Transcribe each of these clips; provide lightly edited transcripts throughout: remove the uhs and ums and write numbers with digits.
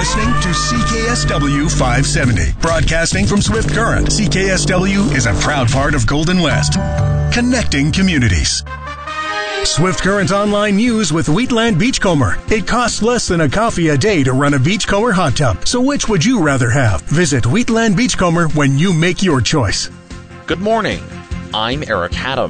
listening to CKSW 570. Broadcasting from Swift Current, CKSW is a proud part of Golden West. Connecting communities. Swift Current online news with Wheatland Beachcomber. It costs less than a coffee a day to run a Beachcomber hot tub. So which would you rather have? Visit Wheatland Beachcomber when you make your choice. Good morning. I'm Eric Haddam.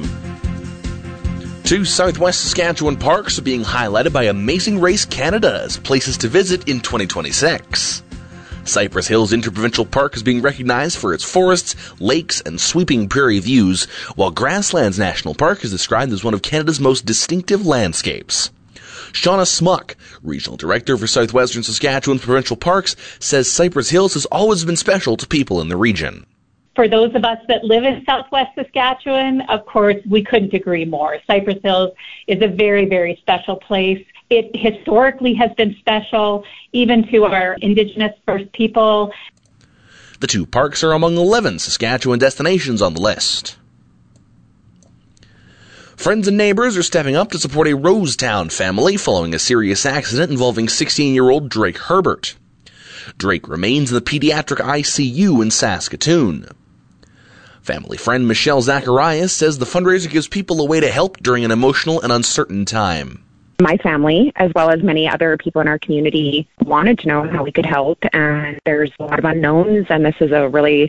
2 Southwest Saskatchewan parks are being highlighted by Amazing Race Canada as places to visit in 2026. Cypress Hills Interprovincial Park is being recognized for its forests, lakes, and sweeping prairie views, while Grasslands National Park is described as one of Canada's most distinctive landscapes. Shauna Smuck, Regional Director for Southwestern Saskatchewan Provincial Parks, says Cypress Hills has always been special to people in the region. For those of us that live in Southwest Saskatchewan, of course, we couldn't agree more. Cypress Hills is a very, very special place. It historically has been special, even to our Indigenous First People. The 2 parks are among 11 Saskatchewan destinations on the list. Friends and neighbors are stepping up to support a Rosetown family following a serious accident involving 16-year-old Drake Herbert. Drake remains in the pediatric ICU in Saskatoon. Family friend Michelle Zacharias says the fundraiser gives people a way to help during an emotional and uncertain time. My family, as well as many other people in our community, wanted to know how we could help, and there's a lot of unknowns, and this is a really